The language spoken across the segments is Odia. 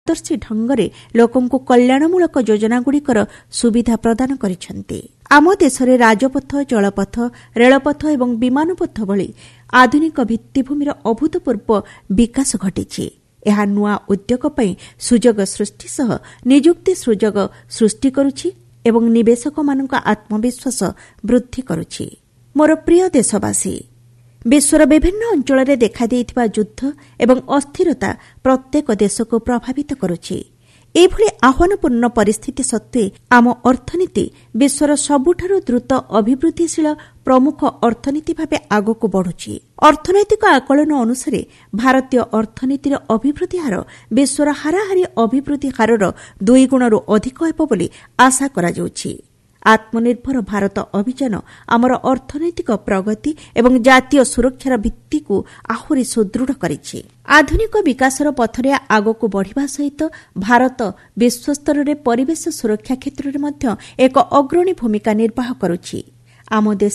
ଦର୍ଶୀ ଢଙ୍ଗରେ ଲୋକଙ୍କୁ କଲ୍ୟାଣମୂଳକ ଯୋଜନାଗୁଡ଼ିକର ସୁବିଧା ପ୍ରଦାନ କରିଛନ୍ତି। ଆମ ଦେଶରେ ରାଜପଥ, ଜଳପଥ, ରେଳପଥ ଏବଂ ବିମାନପଥ ଭଳି ଆଧୁନିକ ଭିତ୍ତିଭୂମିର ଅଭୂତପୂର୍ବ ବିକାଶ ଘଟିଛି। ଏହା ନୂଆ ଉଦ୍ୟୋଗ ପାଇଁ ସୁଯୋଗ ସୃଷ୍ଟି ସହ ନିଯୁକ୍ତି ସୁଯୋଗ ସୃଷ୍ଟି କରୁଛି ଏବଂ ନିବେଶକମାନଙ୍କ ଆତ୍ମବିଶ୍ୱାସ ବୃଦ୍ଧି କରୁଛି। ମୋର ପ୍ରିୟ ଦେଶବାସୀ, ବିଶ୍ୱର ବିଭିନ୍ନ ଅଞ୍ଚଳରେ ଦେଖାଦେଇଥିବା ଯୁଦ୍ଧ ଏବଂ ଅସ୍ଥିରତା ପ୍ରତ୍ୟେକ ଦେଶକୁ ପ୍ରଭାବିତ କରୁଛି। ଏଭଳି ଆହ୍ୱାନପୂର୍ଣ୍ଣ ପରିସ୍ଥିତି ସତ୍ତ୍ୱେ ଆମ ଅର୍ଥନୀତି ବିଶ୍ୱର ସବୁଠାରୁ ଦ୍ରୁତ ଅଭିବୃଦ୍ଧିଶୀଳ ପ୍ରମୁଖ ଅର୍ଥନୀତି ଭାବେ ଆଗକୁ ବଢୁଛି। ଅର୍ଥନୈତିକ ଆକଳନ ଅନୁସାରେ ଭାରତୀୟ ଅର୍ଥନୀତିର ଅଭିବୃଦ୍ଧି ହାର ବିଶ୍ୱର ହାରାହାରି ଅଭିବୃଦ୍ଧି ହାରର 2 ଗୁଣରୁ ଅଧିକ ହେବ ବୋଲି ଆଶା କରାଯାଉଛି। ଆତ୍ମନିର୍ଭର ଭାରତ ଅଭିଯାନ ଆମର ଅର୍ଥନୈତିକ ପ୍ରଗତି ଏବଂ ଜାତୀୟ ସୁରକ୍ଷାର ଭିତ୍ତିକୁ ଆହୁରି ସୁଦୃଢ଼ କରିଛି। ଆଧୁନିକ ବିକାଶର ପଥରେ ଆଗକୁ ବଢ଼ିବା ସହିତ ଭାରତ ବିଶ୍ୱସ୍ତରରେ ପରିବେଶ ସୁରକ୍ଷା କ୍ଷେତ୍ରରେ ମଧ୍ୟ ଏକ ଅଗ୍ରଣୀ ଭୂମିକା ନିର୍ବାହ କରୁଛି। ଆମ ଦେଶ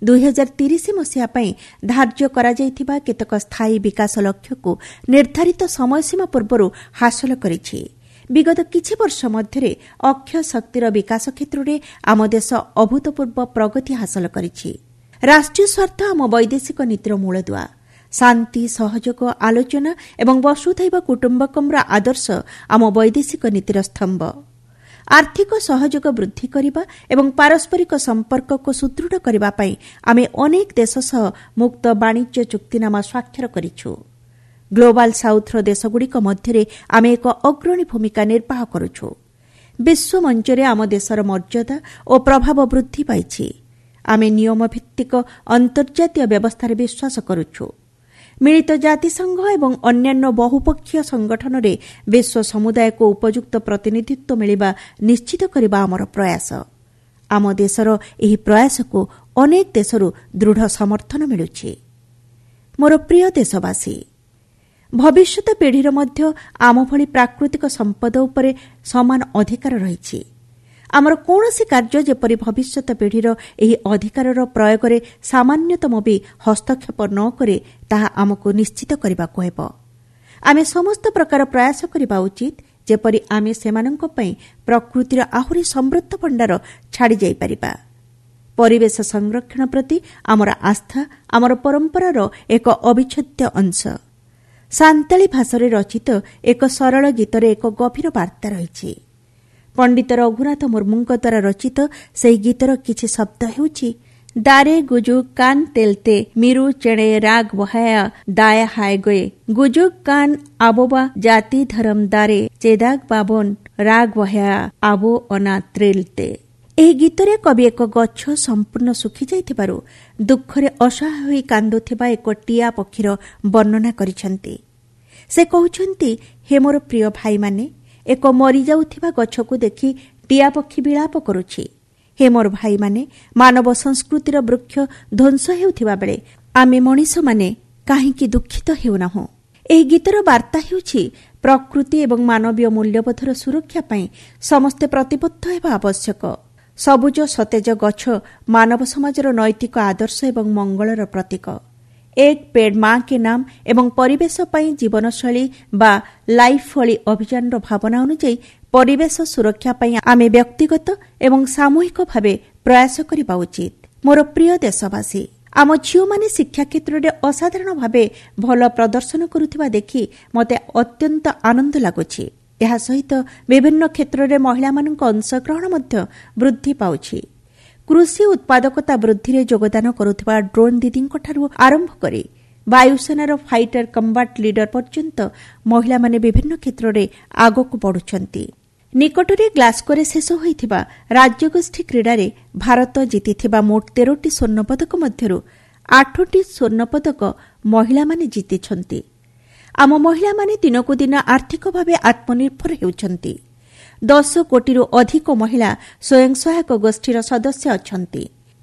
2030 ମସିହା ପାଇଁ ଧାର୍ଯ୍ୟ କରାଯାଇଥିବା କେତେକ ସ୍ଥାୟୀ ବିକାଶ ଲକ୍ଷ୍ୟକୁ ନିର୍ଦ୍ଧାରିତ ସମୟସୀମା ପୂର୍ବରୁ ହାସଲ କରିଛି। ବିଗତ କିଛି ବର୍ଷ ମଧ୍ୟରେ ଅକ୍ଷୟ ଶକ୍ତିର ବିକାଶ କ୍ଷେତ୍ରରେ ଆମ ଦେଶ ଅଭୂତପୂର୍ବ ପ୍ରଗତି ହାସଲ କରିଛି। ରାଷ୍ଟ୍ରୀୟ ସ୍ୱାର୍ଥ ଆମ ବୈଦେଶିକ ନୀତିର ମୂଳଦୁଆ। ଶାନ୍ତି, ସହଯୋଗ, ଆଲୋଚନା ଏବଂ ବସୁଧୈବ କୁଟୁମ୍ବକମ୍ର ଆଦର୍ଶ ଆମ ବୈଦେଶିକ ନୀତିର ସ୍ତମ୍ଭ। ଆର୍ଥିକ ସହଯୋଗ ବୃଦ୍ଧି କରିବା ଏବଂ ପାରସ୍ପରିକ ସମ୍ପର୍କକୁ ସୁଦୃଢ଼ କରିବା ପାଇଁ ଆମେ ଅନେକ ଦେଶ ସହ ମୁକ୍ତ ବାଣିଜ୍ୟ ଚୁକ୍ତିନାମା ସ୍ୱାକ୍ଷର କରିଛୁ। ଗ୍ଲୋବାଲ ସାଉଥର ଦେଶଗୁଡ଼ିକ ମଧ୍ୟରେ ଆମେ ଏକ ଅଗ୍ରଣୀ ଭୂମିକା ନିର୍ବାହ କରୁଛୁ। ବିଶ୍ୱ ମଞ୍ଚରେ ଆମ ଦେଶର ମର୍ଯ୍ୟାଦା ଓ ପ୍ରଭାବ ବୃଦ୍ଧି ପାଇଛି। ଆମେ ନିୟମଭିତ୍ତିକ ଅନ୍ତର୍ଜାତୀୟ ବ୍ୟବସ୍ଥାରେ ବିଶ୍ୱାସ କରୁଛୁ। ମିଳିତ ଜାତିସଂଘ ଏବଂ ଅନ୍ୟାନ୍ୟ ବହୁପକ୍ଷୀୟ ସଂଗଠନରେ ବିଶ୍ୱ ସମୁଦାୟକୁ ଉପଯୁକ୍ତ ପ୍ରତିନିଧିତ୍ୱ ମିଳିବା ନିଶ୍ଚିତ କରିବା ଆମର ପ୍ରୟାସ। ଆମ ଦେଶର ଏହି ପ୍ରୟାସକୁ ଅନେକ ଦେଶରୁ ଦୃଢ଼ ସମର୍ଥନ ମିଳୁଛି। ମୋର ପ୍ରିୟ ଦେଶବାସୀ, ଭବିଷ୍ୟତ ପିଢ଼ିର ମଧ୍ୟ ଆମ ଭଳି ପ୍ରାକୃତିକ ସମ୍ପଦ ଉପରେ ସମାନ ଅଧିକାର ରହିଛି। ଆମର କୌଣସି କାର୍ଯ୍ୟ ଯେପରି ଭବିଷ୍ୟତ ପିଢ଼ିର ଏହି ଅଧିକାରର ପ୍ରୟୋଗରେ ସାମାନ୍ୟତମ ବି ହସ୍ତକ୍ଷେପ ନ କରେ ତାହା ଆମକୁ ନିଶ୍ଚିତ କରିବାକୁ ହେବ। ଆମେ ସମସ୍ତ ପ୍ରକାର ପ୍ରୟାସ କରିବା ଉଚିତ ଯେପରି ଆମେ ସେମାନଙ୍କ ପାଇଁ ପ୍ରକୃତିର ଆହୁରି ସମୃଦ୍ଧ ଭଣ୍ଡାର ଛାଡ଼ି ଯାଇପାରିବା। ପରିବେଶ ସଂରକ୍ଷଣ ପ୍ରତି ଆମର ଆସ୍ଥା ଆମର ପରମ୍ପରାର ଏକ ଅବିଚ୍ଛେଦ୍ୟ ଅଂଶ। ସାନ୍ତାଳୀ ଭାଷାରେ ରଚିତ ଏକ ସରଳ ଗୀତରେ ଏକ ଗଭୀର ବାର୍ତ୍ତା ରହିଛି। ପଣ୍ଡିତ ରଘୁନାଥ ମୁର୍ମୁଙ୍କ ଦ୍ୱାରା ରଚିତ ସେହି ଗୀତର କିଛି ଶବ୍ଦ ହେଉଛି ଦାରେ ଗୁଜୁଗ କାନ ତେଲତେ ମିରୁ ଚେଣେ ରାଗ ବହାୟା ଦାୟା ହାୟ ଗଏ ଗୁଜୁଗ କାନ ଆବୋବା ଜାତି ଧରମ ଦାରେ ଚେଦାଗ ବାବନ ରାଗ ବହାୟା ଆବୋ ଅନା ତ୍ରେଲତେ। ଏହି ଗୀତରେ କବି ଏକ ଗଛ ସମ୍ପୂର୍ଣ୍ଣ ଶୁଖିଯାଇଥିବାରୁ ଦୁଃଖରେ ଅସହାୟ ହୋଇ କାନ୍ଦୁଥିବା ଏକ ଟିଆ ପକ୍ଷୀର ବର୍ଣ୍ଣନା କରିଛନ୍ତି। ସେ କହୁଛନ୍ତି, ହେ ମୋର ପ୍ରିୟ ଭାଇମାନେ, ଏକ ମରିଯାଉଥିବା ଗଛକୁ ଦେଖି ଟିଆ ପକ୍ଷୀ ବିଳାପ କରୁଛି। ହେ ମୋର ଭାଇମାନେ, ମାନବ ସଂସ୍କୃତିର ବୃକ୍ଷ ଧ୍ୱଂସ ହେଉଥିବା ବେଳେ ଆମେ ମଣିଷମାନେ କାହିଁକି ଦୁଃଖିତ ହେଉନାହୁଁ? ଏହି ଗୀତର ବାର୍ତ୍ତା ହେଉଛି ପ୍ରକୃତି ଏବଂ ମାନବୀୟ ମୂଲ୍ୟବୋଧର ସୁରକ୍ଷା ପାଇଁ ସମସ୍ତେ ପ୍ରତିବଦ୍ଧ ହେବା ଆବଶ୍ୟକ। ସବୁଜ ସତେଜ ଗଛ ମାନବ ସମାଜର ନୈତିକ ଆଦର୍ଶ ଏବଂ ମଙ୍ଗଳର ପ୍ରତୀକ। ଏକ ପେଡ୍ ମା କେ ନାମ ଏବଂ ପରିବେଶ ପାଇଁ ଜୀବନଶୈଳୀ ବା ଲାଇଫ୍ ଭଳି ଅଭିଯାନର ଭାବନା ଅନୁଯାୟୀ ପରିବେଶ ସୁରକ୍ଷା ପାଇଁ ଆମେ ବ୍ୟକ୍ତିଗତ ଏବଂ ସାମୂହିକ ଭାବେ ପ୍ରୟାସ କରିବା ଉଚିତ। ମୋର ପ୍ରିୟ ଦେଶବାସୀ, ଆମ ଝିଅମାନେ ଶିକ୍ଷା କ୍ଷେତ୍ରରେ ଅସାଧାରଣ ଭାବେ ଭଲ ପ୍ରଦର୍ଶନ କରୁଥିବା ଦେଖି ମୋତେ ଅତ୍ୟନ୍ତ ଆନନ୍ଦ ଲାଗୁଛି। ଏହା ସହିତ ବିଭିନ୍ନ କ୍ଷେତ୍ରରେ ମହିଳାମାନଙ୍କ ଅଂଶଗ୍ରହଣ ମଧ୍ୟ ବୃଦ୍ଧି ପାଉଛି। କୃଷି ଉତ୍ପାଦକତା ବୃଦ୍ଧିରେ ଯୋଗଦାନ କରୁଥିବା ଡ୍ରୋନ୍ ଦିଦିଙ୍କଠାରୁ ଆରମ୍ଭ କରି ବାୟୁସେନାର ଫାଇଟର କମ୍ବାଟ ଲିଡର ପର୍ଯ୍ୟନ୍ତ ମହିଳାମାନେ ବିଭିନ୍ନ କ୍ଷେତ୍ରରେ ଆଗକୁ ବଢୁଛନ୍ତି। ନିକଟରେ ଗ୍ଲାସ୍ଗୋରେ ଶେଷ ହୋଇଥିବା ରାଜ୍ୟଗୋଷ୍ଠୀ କ୍ରୀଡ଼ାରେ ଭାରତ ଜିତିଥିବା ମୋଟ 13ଟି ସ୍ୱର୍ଣ୍ଣପଦକ ମଧ୍ୟରୁ 8ଟି ସ୍ୱର୍ଣ୍ଣପଦକ ମହିଳାମାନେ ଜିତିଛନ୍ତି। ଆମ ମହିଳାମାନେ ଦିନକୁ ଦିନ ଆର୍ଥିକ ଭାବେ ଆତ୍ମନିର୍ଭର ହେଉଛନ୍ତି। 10 କୋଟିରୁ ଅଧିକ ମହିଳା ସ୍ୱୟଂ ସହାୟକ ଗୋଷ୍ଠୀର ସଦସ୍ୟ ଅଛନ୍ତି।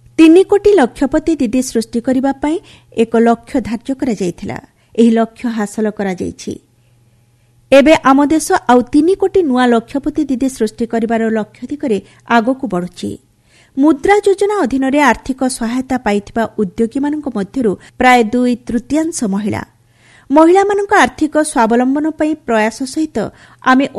3 କୋଟି ଲକ୍ଷପତି ଦିଦି ସୃଷ୍ଟି କରିବା ପାଇଁ ଏକ ଲକ୍ଷ୍ୟ ଧାର୍ଯ୍ୟ କରାଯାଇଥିଲା। ଏହି ଲକ୍ଷ୍ୟ ହାସଲ କରାଯାଇଛି। ଏବେ ଆମ ଦେଶ ଆଉ 3 କୋଟି ନୂଆ ଲକ୍ଷପତି ଦିଦି ସୃଷ୍ଟି କରିବାର ଲକ୍ଷ୍ୟ ଦିଗରେ ଆଗକୁ ବଢୁଛି। ମୁଦ୍ରା ଯୋଜନା ଅଧୀନରେ ଆର୍ଥିକ ସହାୟତା ପାଇଥିବା ଉଦ୍ୟୋଗୀମାନଙ୍କ ମଧ୍ୟରୁ ପ୍ରାୟ 2/3 ମହିଳା। ମହିଳାମାନଙ୍କ ଆର୍ଥିକ ସ୍ୱାବଲମ୍ବନ ପାଇଁ ପ୍ରୟାସ ସହିତ ଆମେ